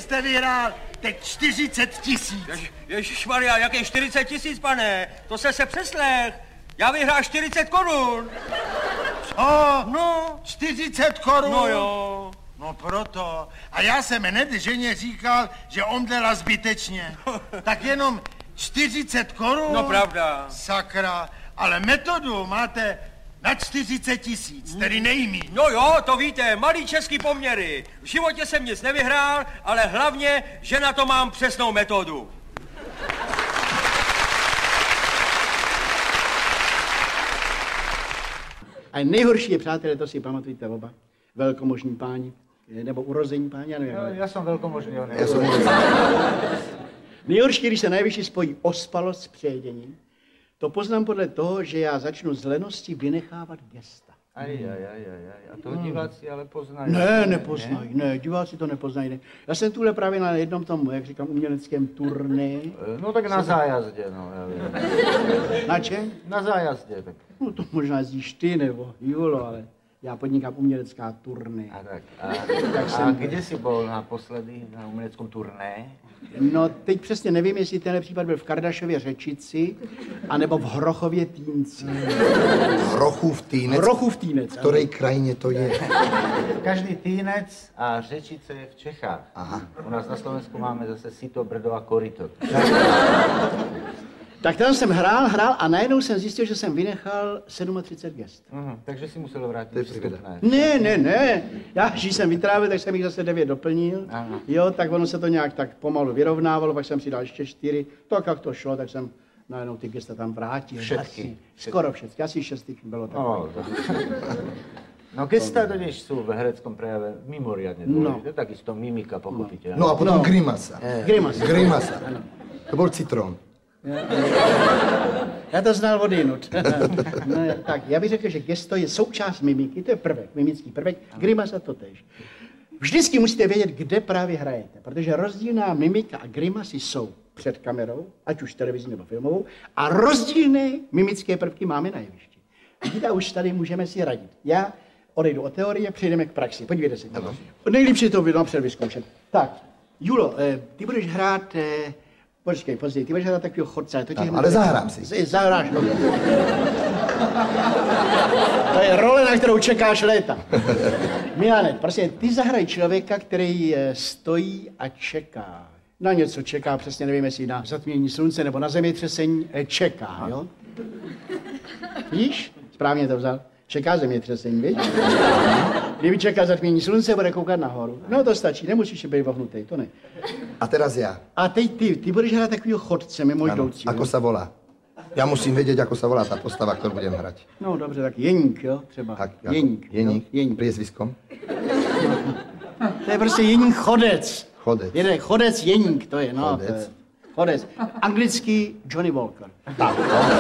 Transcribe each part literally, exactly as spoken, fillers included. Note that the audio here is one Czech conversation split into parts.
jste vyhrál teď čtyřicet tisíc. Jež, Ježišmarja, jaké čtyřicet tisíc, pane? To se se přeslech. Já vyhrál čtyřicet korun. Co? No. čtyřicet korun? No jo. No proto. A já jsem hned ženě říkal, že omdlela zbytečně. Tak jenom čtyřicet korun? No pravda. Sakra. Ale metodu máte na čtyřicet tisíc, tedy nejmí. No jo, to víte, malý český poměry. V životě jsem nic nevyhrál, ale hlavně, že na to mám přesnou metodu. A nejhorší je, přátelé, to si pamatujte oba, velkomožní páni, nebo urození páni, já nevím. No, já jsem velkomožný, ne? Já jsem nejhorší, když se nejvyšší spojí ospalost s přejeděním. To poznám podle toho, že já začnu z lenosti vynechávat gesta. Aj, aj, aj, aj, aj. A to diváci ale poznají. Ne, nepoznají, ne? ne, diváci to nepoznají. Ne. Já jsem tuhle právě na jednom tom, jak říkám, uměleckém turné. No tak na zájazdě, no, já vím. Na čem? Na zájazdě, tak. No to možná jezdíš ty, nebo Julo, ale já podnikám umělecká turné. A tak, a, tak a jsem... kde jsi byl naposledy na uměleckém turné? No teď přesně nevím, jestli tenhle případ byl v Kardašově Řečici, anebo v Hrochově Týnci. Hrochův Týnec? Hrochův Týnec. V které krajině to je? Každý Týnec a Řečice je v Čechách. Aha. U nás na Slovensku máme zase Sito, Brdo a Koryto. Tak tam jsem hrál, hrál a najednou jsem zjistil, že jsem vynechal třicet sedm gest. Uhum, takže si musel vrátit čtyřicet. Ne, ne, ne. Já, když jsem vytrávil, tak jsem jich zase devět doplnil. Aha. Jo, tak ono se to nějak tak pomalu vyrovnávalo, pak jsem si dal ještě čtyři. Tak jak to šlo, tak jsem najednou ty gesta tam vrátil. Všetky. Asi, skoro všetky, asi šest bylo tak. Oh, no gesta totiž jsou ve hereckém prejave mimoriadne důležité, no. Takisto mimika, pochopiteľne. No a potom grimasa. Eh. Grimasa. Grimasa. To byl citron. Já to znal od jinut. No, tak, já bych řekl, že gesto je součást mimiky, to je prvek, mimický prvek, grimasa to tež. Vždycky musíte vědět, kde právě hrajete, protože rozdílná mimika a grimasy jsou před kamerou, ať už televizní nebo filmovou, a rozdílné mimické prvky máme na jevišti. Vidíte, už tady můžeme si radit. Já odejdu od teorie, přejdeme k praxi. Podívejte se. Nejlíp si to napřed vyzkoušet. Tak, Julo, ty budeš hrát... Počkej, později, ty budeš hrát takového chodce. To ano, ale zahrám si. Z, zahráš, no. To je role, na kterou čekáš léta. Milane, prostě ty zahraj člověka, který stojí a čeká. Na něco čeká, přesně nevím, jestli na zatmění slunce nebo na zemětřesení, čeká, jo? Víš? Správně to vzal. Čeká zemětřesení, víš? Kdyby čeká zatmění slunce, bude koukat nahoru. No to stačí, nemusíš být vohnutý, to ne. A teraz já. A teď ty, ty budeš hrát takovýho chodce mimo jdoucí. Ako sa volá? Já musím vědět, ako sa volá ta postava, kterou budem hrát. No dobře, tak Jeník, jo, třeba. Tak, Jeník. Jeník. Jeník. Priezviskom? To je prostě Jeník Chodec. Chodec. Jeden chodec Jeník, to je, no. Chodec. To je. Chodec. Anglický Johnny Walker. Tak.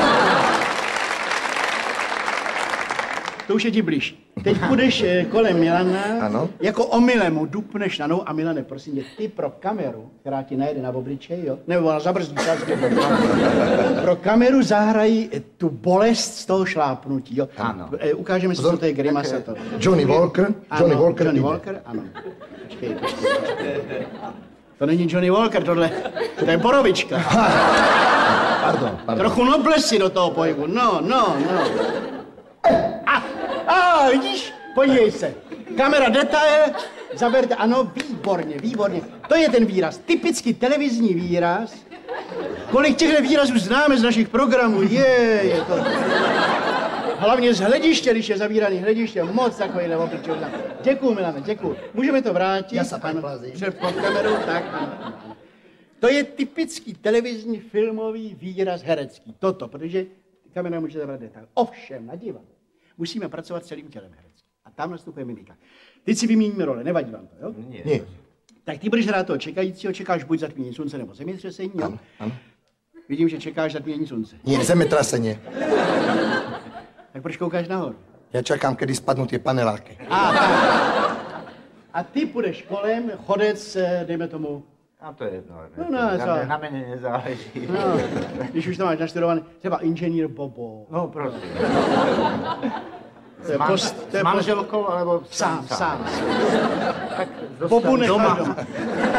To už je ti blíž. Teď půjdeš kolem Milana, ano. Jako omylem mu dupneš na nohu a Milane, prosím tě, ty pro kameru, která ti najede na obličej, jo, nebo ona zabrzdí částky, pro kameru zahrají tu bolest z toho šlápnutí, jo. Ano. Ukážeme si, co to je grimasa. To. Johnny Walker, Johnny ano, Walker Johnny jde. Walker, ano. Počkej, počkej, počkej. To není Johnny Walker, tohle, to je borovička. Pardon, pardon. Trochu noblesi do toho pohybu, no, no, no. A, a vidíš, podívej se. Kamera detail, zaberte, ano, výborně, výborně. To je ten výraz, typický televizní výraz. Kolik těchto výrazů známe z našich programů, je, je to. Hlavně z hlediště, když je zavíraný hlediště, moc takový neobličej. Děkuju, Milane, děkuju. Můžeme to vrátit? Já se tak plazím. Před pod kamerou, tak, ano, ano. To je typický televizní filmový výraz herecký. Toto, protože kamera může zabrat detail. Ovšem, na divadlo musíme pracovat celým tělem hereckým. A tam nastupuje mimika. Teď si vyměníme role, nevadí vám to, jo? Nie. Tak ty budeš hrát toho čekajícího, čekáš buď zatmění slunce nebo zemětřesení, jo? Ano, ano. Vidím, že čekáš zatmění slunce. Nie, zemetrasenie. Tak proč koukáš nahoru? Já čekám, kedy spadnou ty paneláky. A, a ty půjdeš kolem, chodec, dejme tomu. A to je jedno. No, no, na, mě, na mě nezáleží. No, když už to máš naštudované, třeba inženýr Bobo. No, prosím. To je post, to je s manželkou, alebo sám, sám. Tak Bobu nechá doma. doma.